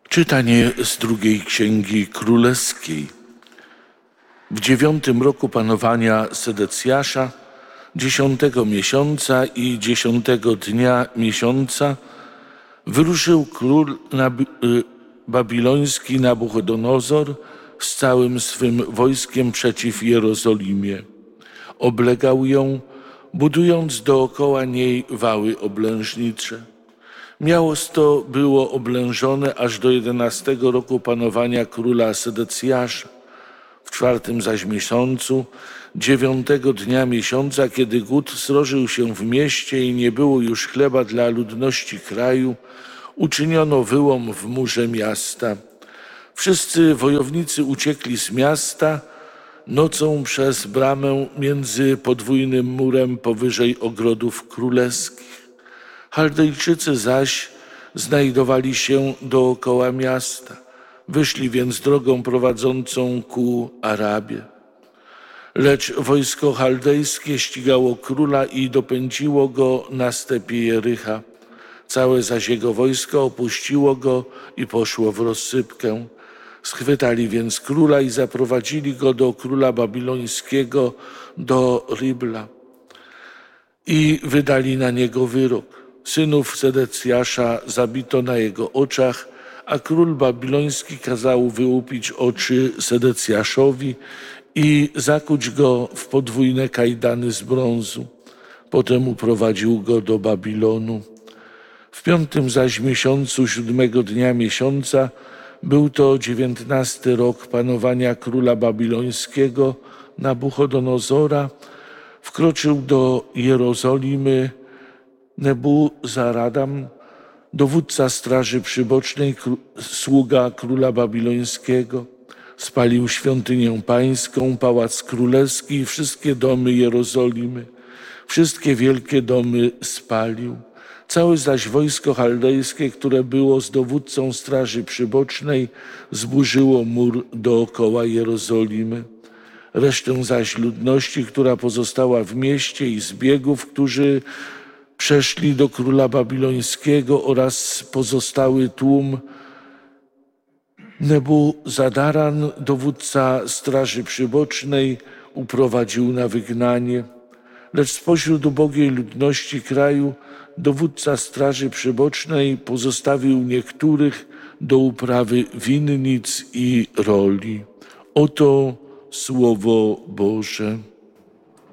Czytanie z drugiej Księgi Królewskiej. W 9. roku panowania Sedecjasza, 10. miesiąca i 10. dnia miesiąca, wyruszył król babiloński Nabuchodonozor z całym swym wojskiem przeciw Jerozolimie. Oblegał ją, budując dookoła niej wały oblężnicze. Miasto było oblężone aż do 11 roku panowania króla Sedecjasza. W 4. zaś miesiącu, 9. dnia miesiąca, kiedy głód srożył się w mieście i nie było już chleba dla ludności kraju, uczyniono wyłom w murze miasta. Wszyscy wojownicy uciekli z miasta nocą przez bramę między podwójnym murem powyżej ogrodów królewskich. Chaldejczycy zaś znajdowali się dookoła miasta. Wyszli więc drogą prowadzącą ku Arabie. Lecz wojsko chaldejskie ścigało króla i dopędziło go na stepie Jericha. Całe zaś jego wojsko opuściło go i poszło w rozsypkę. Schwytali więc króla i zaprowadzili go do króla babilońskiego, do Ribla. I wydali na niego wyrok. Synów Sedecjasza zabito na jego oczach, a król babiloński kazał wyłupić oczy Sedecjaszowi i zakuć go w podwójne kajdany z brązu. Potem uprowadził go do Babilonu. W 5. zaś miesiącu 7. dnia miesiąca, był to 19. rok panowania króla babilońskiego Nabuchodonozora, wkroczył do Jerozolimy Nebuzaradan, dowódca straży przybocznej, sługa króla babilońskiego. Spalił świątynię pańską, pałac królewski i wszystkie domy Jerozolimy. Wszystkie wielkie domy spalił. Całe zaś wojsko chaldejskie, które było z dowódcą straży przybocznej, zburzyło mur dookoła Jerozolimy. Resztę zaś ludności, która pozostała w mieście, i zbiegów, którzy przeszli do króla babilońskiego, oraz pozostały tłum, Nebuzaradan, dowódca straży przybocznej, uprowadził na wygnanie. Lecz spośród ubogiej ludności kraju dowódca straży przybocznej pozostawił niektórych do uprawy winnic i roli. Oto Słowo Boże.